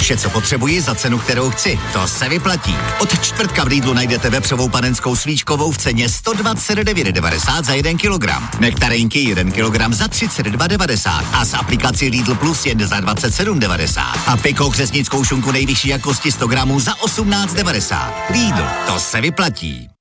Vše, co potřebuji za cenu, kterou chci. To se vyplatí. Od čtvrtka v Lidlu najdete vepřovou panenskou svíčkovou v ceně 129,90 za 1 kilogram. Nektarinky 1 kilogram za 32,90 a z aplikaci Lidl Plus jen za 27,90. A Piko křesnickou šunku nejvyšší jakosti 100 gramů za 18,90. Lidl, to se vyplatí.